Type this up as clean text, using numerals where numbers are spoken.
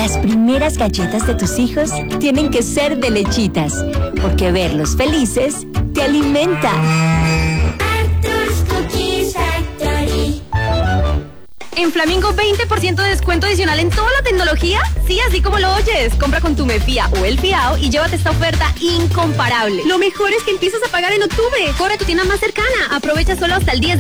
Las primeras galletas de tus hijos tienen que ser de Lechitas, porque verlos felices te alimenta. Arthur's Cookie Factory. En Flamingo, 20% de descuento adicional en toda la tecnología. Sí, así como lo oyes. Compra con tu MeFía o El Fiao y llévate esta oferta incomparable. Lo mejor es que empiezas a pagar en octubre. Corre a tu tienda más cercana. Aprovecha solo hasta el 10